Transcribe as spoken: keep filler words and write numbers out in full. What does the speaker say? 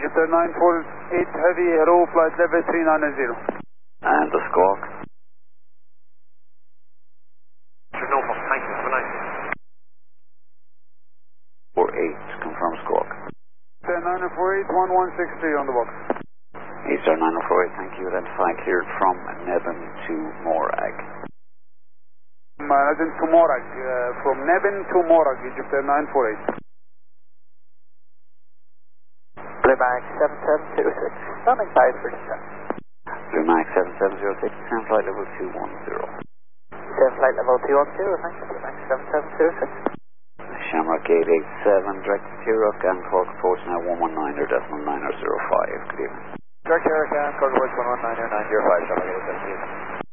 Egypt Air nine four eight Heavy, hello, flight level three nine zero. And the squawk? Norfolk, thank you, good night. four eight, confirm squawk. Air nine four eight one one six three on the box. Eastern nine four eight, thank you, identify cleared from Nebben to Morag. Um, uh, as in to Morag, uh, from Nebben to Morag, Egypt Air nine four eight. Blue Max seven seven two six, landing five for descent. Blue Max seven seven zero six, descend flight level two one zero. Descend flight level two one zero, thank you, Blue Max seven seven two six. Shamrock eight eight seven, direct to T-Rock, and Cork approach now one one nine or decimal nine or zero five, good evening. Direct Hurricane, Cork approach one one nine or nine zero five, Shamrock eight eight seven.